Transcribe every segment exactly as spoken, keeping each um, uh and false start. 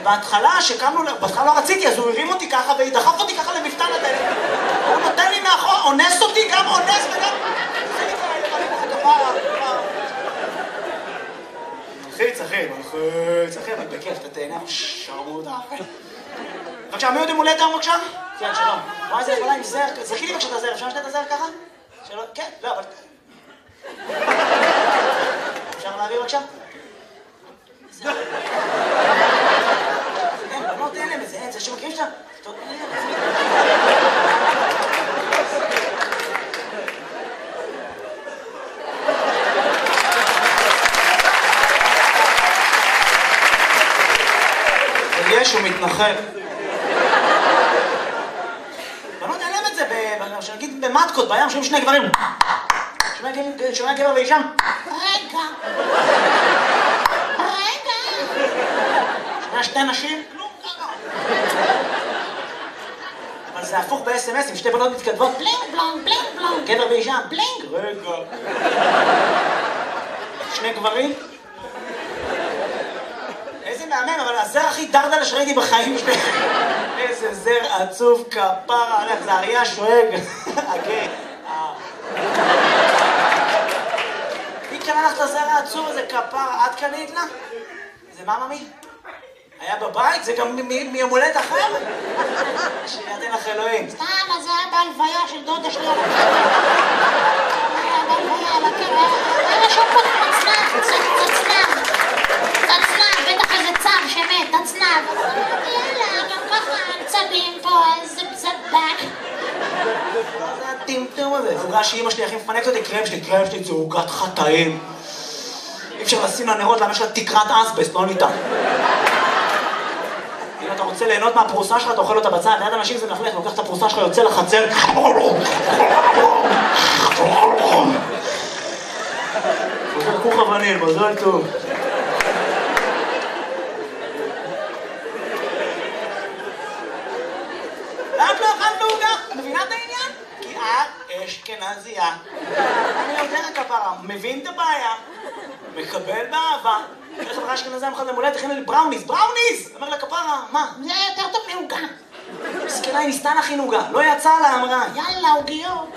בהתחלה, שקמנו, בהתחלה לא רציתי, אז הוא הרים אותי ככה ודחף אותי ככה למפתן הדלת. הוא נותן לי מאחור, אונס אותי, גם אונס וגם... מלחיץ, אחי, מלחיץ, אחי, אבל בכיף, אתה תהנה, שרמוטה, אחי. בבקשה, מי עוד יום הולדת היום בבקשה? כן, שלום. וואי, זה יכולה עם זר, זרקי לי בבקשה את הזר, אפשר לשתת את הזר ככה? שלום, כן, לא, אבל... אפשר להעביר בבקשה? זר. אין, בנות, אין להם את זה, אין, זה שמכירים שאתה... יש, הוא מתנחל. בנות, אין להם את זה, שנגיד במטקות, בים, שומעים שני גברים. שומע גבר ואישה? רגע. רגע. שומע שתי נשים? כלום ככה. אבל זה הפוך ב-אס אם אס, עם שתי בנות מתכתבות. בלינג בלונג, בלינג בלונג. גבר ואישה? בלינג. רגע. שני גברים? איזה מאמן, אבל הזר הכי דרדלה שראיתי בחיים שלי. איזה זר עצוב כפרה עליך, זה אריה שואג. אוקיי. מי קנה לך את הזר העצוב הזה כפרה? את קנית לה? זה מה ממי? היה בבית? זה גם מיום הולדת אחר? שיתן לך אלוהים. סתם, אז זה היה בהלוויה של דודה שלי על הקבר. היה בהלוויה על הקבר. היה שם פה תצנב, תצנב. תצנב, בטח איזה צב שמת, תצנב. יאללה, גם ככה צבים פה, איזה צבק. זה הטמטום הזה. עוגה שאמא שלי הכי מפנקת אותי, קרם שלי, קרם שלי זה עוגת חטאים. אי אפשר לשים לנרות, למה יש לה תקרת אסבסט, לא ניתן. אם אתה רוצה ליהנות מהפרוסה שלך, אתה אוכל אותה בצד, ליד אנשים זה מלכלך, לוקח את הפרוסה שלך, יוצא לחצר. חוזר כוך אבנים, מזל טוב. את לא אכלת עוגה? מבינה את העניין? כי את אשכנזייה. אני יודע כפרה, מבין את הבעיה, מקבל באהבה. איך חברה אשכנזייה מחד למולדת, הכינה לי בראוניס, בראוניס! אומר לה כפרה, מה? זה יותר טוב מעוגה. מסכנה, היא ניסתה להכין עוגה, לא יצאה לה, אמרה. יאללה, עוגיות.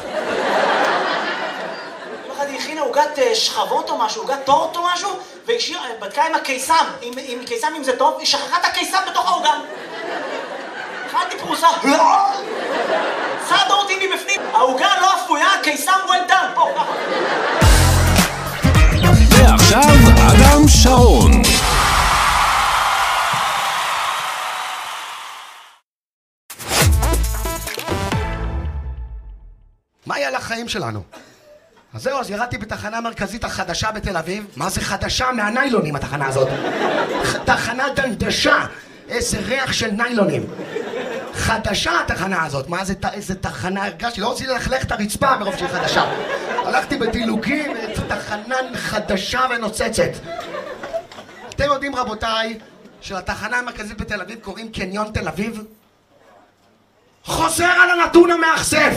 יום אחד היא הכינה עוגת שכבות או משהו, עוגת טורט או משהו, והיא בדקה עם הקיסם, עם קיסם אם זה טוב, היא שכחה את הקיסם בתוך העוגה. אכלתי פרוסה, צדה אותי מבפנים, העוגה לא אפויה, הקיסם well done, פה, ככה. ועכשיו אדם שרון. מה היה לחיים שלנו? אז זהו, אז ירדתי בתחנה המרכזית החדשה בתל אביב. מה זה חדשה? מהניילונים התחנה הזאת. תחנה דנדשה. איזה ריח של ניילונים. חדשה התחנה הזאת. מה זה, איזה תחנה הרגשתי? לא רציתי ללכלך את הרצפה מרוב שהיא חדשה. הלכתי בדילוגים, תחנה חדשה ונוצצת. אתם יודעים רבותיי, שלתחנה המרכזית בתל אביב קוראים קניון תל אביב? חוזר על הנתון המאכזב!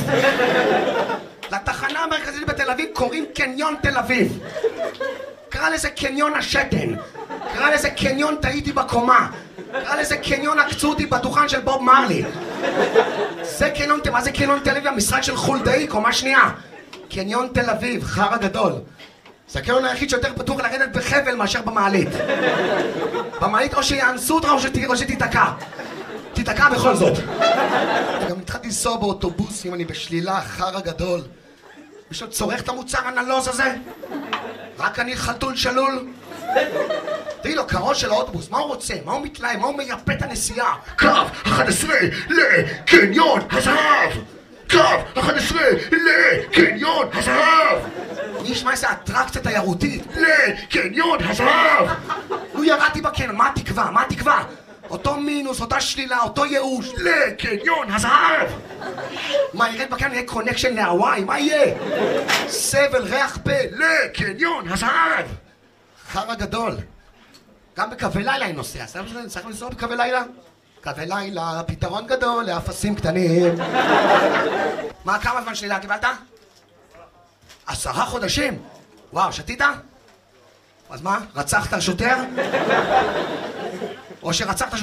לתחנה המרכזית בתל אביב קוראים קניון תל אביב. קרא לזה קניון השתן. קרא לזה קניון טעיתי בקומה. קרא לזה קניון עקצו אותי בדוכן של בוב מרלי. זה קניון, מה זה קניון תל אביב? המשרד של חולדאי, קומה שנייה. קניון תל אביב, חר הגדול. זה הקניון היחיד שיותר פתוח לרדת בחבל מאשר במעלית. במעלית או שיאנסו אותך או שתיתקע. תיתקע בכל זאת. גם התחלתי לנסוע באוטובוסים, אני בשלילה, חר הגדול. מישהו צורך את המוצר הנלוז הזה? רק אני חתול שלול? תראי לו, קרון של האוטובוס, מה הוא רוצה? מה הוא מתלהם? מה הוא מייפה את הנסיעה? קו אחת עשרה לקניון הזהב! קו אחת עשרה לקניון הזהב! אני אשמע איזה אטרקציה תיירותית לקניון הזהב! נו, ירדתי בקניון, מה התקווה? מה התקווה? אותו מינוס, אותה שלילה, אותו ייאוש לקניון הזהב! מה, ירד בקניון יהיה קונקשן להוואי? מה יהיה? סבל ריח פה לקניון הזהב! חר הגדול. גם בקווי לילה אני נוסע. צריך לנסוע בקווי לילה? קווי לילה, פתרון גדול לאפסים קטנים. מה, כמה זמן שלילה קיבלת? עשרה חודשים? וואו, שתית? אז מה? רצחת שוטר? או שרצחת